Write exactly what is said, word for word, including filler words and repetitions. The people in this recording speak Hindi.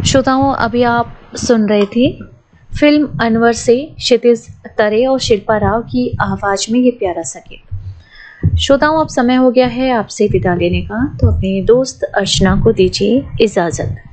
श्रोताओं, अभी आप सुन रहे थे फिल्म अनवर से क्षितिज तरे और शिल्पा राव की आवाज में ये प्यारा सा गीत। श्रोताओं, अब समय हो गया है आपसे विदा लेने का, तो अपने दोस्त अर्चना को दीजिए इजाजत।